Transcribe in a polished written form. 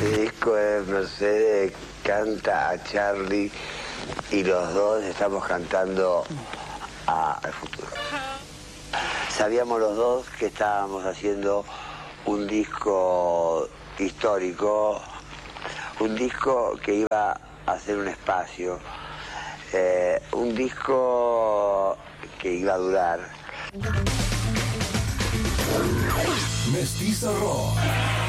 disco es Mercedes canta a Charlie y los dos estamos cantando al futuro. Sabíamos los dos que estábamos haciendo un disco histórico, un disco que iba a hacer un espacio, un disco que iba a durar. Mestiza Rock.